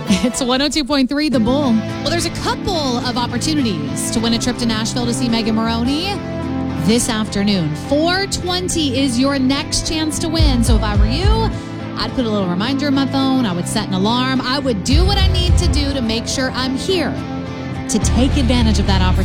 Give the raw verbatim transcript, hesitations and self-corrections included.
It's one oh two point three The Bull. Well, there's a couple of opportunities to win a trip to Nashville to see Megan Moroney this afternoon. four twenty is your next chance to win. So if I were you, I'd put a little reminder on my phone. I would set an alarm. I would do what I need to do to make sure I'm here to take advantage of that opportunity.